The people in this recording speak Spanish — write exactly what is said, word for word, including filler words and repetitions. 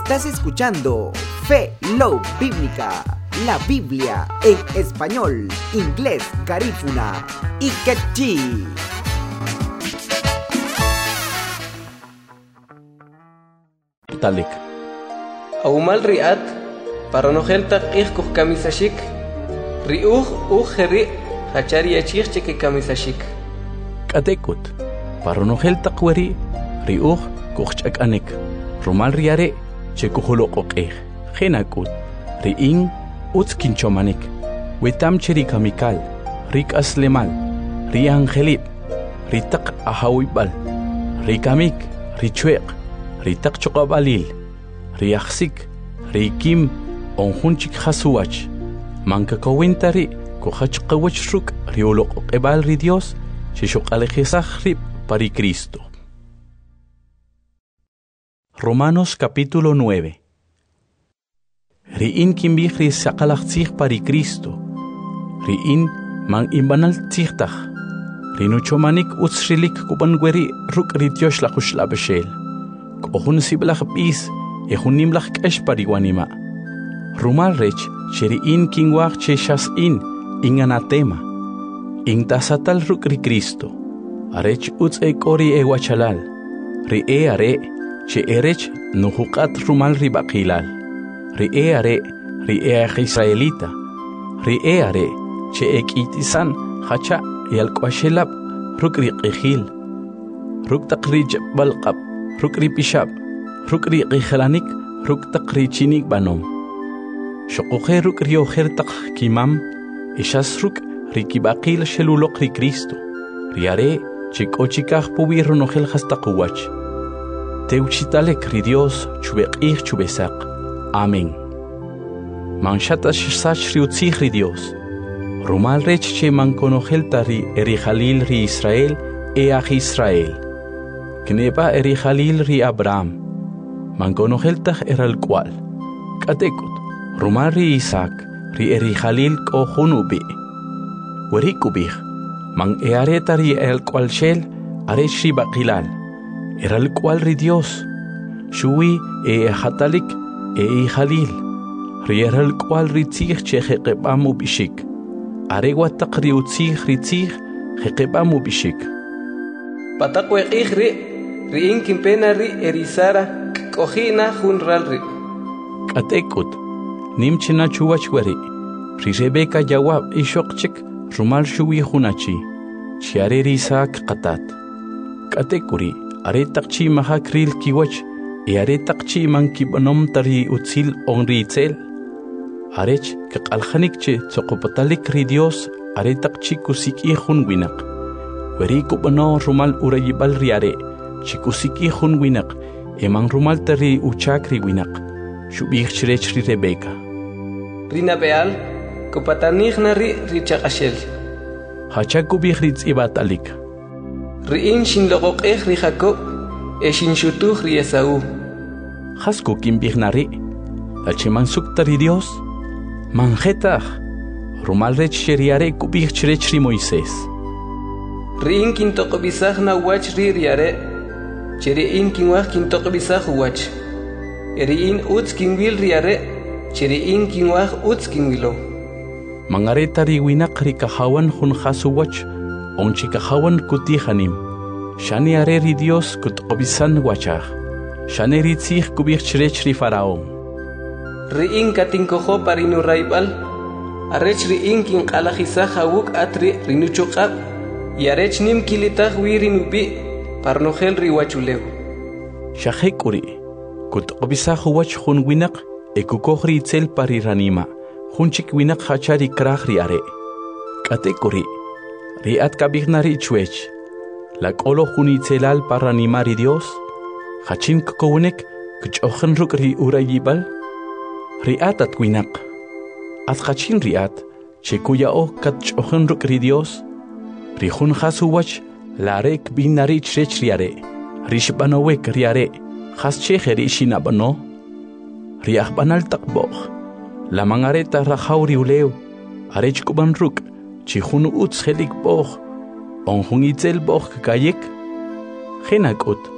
Estás escuchando Fe Love Bíblica, la Biblia en español, inglés, garífuna y quechí. Talik. Aumal riat, para no gelta ikh kamisashik, riuh ujeri, hachari achich que kamisashik. Katekut, para no gelta kweri, riuh kuchak anek, rumal riare, chekuholo kokeh, genakut, riing, utskin chomanik, wetam cheri kamikal, rik aslemal, riangelip, ritak ahawibal, rikamik, richuek, ritak chokabalil, riaxik, rikim, onjunchik hasuach, manka kawintari, kohach kawachruk, riolok ebal ri Dios, shishok alejizach rip pari Cristo. Romanos capítulo nueve. Riin kimbih ri sakalachzich pari Cristo, riin man imbanal tzichtach, rinuchomanik utsrilik kubangueri ruk rityosh la kushla beshel. Kohun siblach bis, ehun nimlach kesh pariwanima. Rumal rech, cheri in kingwach cheshas in, inganatema. In tasatal ruk ri Cristo. Arech uts e kori e wachalal. Ri e are, che erech nuhukat rumal ri bakilal. Ri e are, ri e israelita. Ri e are, che ek itisan, hacha yal kwashelab, ruk ri qihil. Ruk takrij balqab. Rukri pishab, rukri qihalanik, ruk takri chinik banom. Shokohe rukri oher tak kimam, ishas ruk rikibakil shelulok ri Cristo. Riare, chikochikah pubir nohel hastakuwach. Teuchitalek ri Dios, chubekih chubesak. Amén. Manshata shsach ri utzich ri Dios. Rumal rech che mankonohel tari eri Jalil ri Israel, each Israel. Kneba eri Jalil ri Abraham, mangonoheltach eral cual. Katekut, rumar ri Isaac, ri eri Jalil ko hunubi. Werikubih, man eareta ri el cual shel, arech ri bakilal, eral cual ri Dios. Shui e hatalik e Jalil, ri eral cual ri tzich che jekebamu bishik. Arewatak ri utzich ri tzich jekebamu bishik. Patakwe ri. Riin kimpena ri erisara kohina hunral ri. Katekut, nimchina chuwachwari, ri Rebeka jawab ishokchik rumal shuwi hunachi, chiare risak katat. Katekuri, aretakchi mahakril kiwach, e aretakchi mankibanom tari utzil onri itzel. Arech kakalhanikche tsokopatalik ri Dios, aretakchi kusiki hunwinak. Weri kubano rumal urayibal riare. Chikusiki hun winak, emang rumal tari uchakri winak, shubih chrech ri Rebeka. Rina beal, kopatanich na ri richakashel. Hachakubih ritz ibatalik. Riin shin logok ech ri Jacob, e shin shutuch ri Esau. Hasku kimbih nari, achiman suktari Dios, manjetach, rumal rech sheriare kubih chrech ri Moisés. Riin kintokobisach na wach ri riare. Cheriin kinwach kintokobisach wach. Eriin uts kinwil riare. Cheriin kinwach uts kinwilo. Mangareta ri winak ri kahawan hun hasu wach. Onchi kahawan kutihanim. Shani are ri Dios kutokobisan wachach. Shani ri tzich kubich chrech ri Faraón. Riin katinkoho parinu raibal. Arech riin kinkalajisach awuk atri rinuchokab. Yarech nim kilitach wirinubi. Parnogel riwachuleu. Shahekuri, kutobisach wach hun winak, ekukohri itzel pari ranima, hunchik winak hachari krach riare. Katekuri, riat kabignari chwech, la kolo hun itzelal paranima ri Dios, hachim kokownek, kuchochen ruk ri urayibal, riat at winak, at hachin riat, chekuya o kachochen ruk ri Dios, rihun hasu wach, la rek binari chrech riare, rishbanowek riare, has cheche rishinabano, riach banal takboch, la mangareta rahauri uleu, arech kuban ruk, chihun uts helik boch, onjun itzel boch kayek, genakut,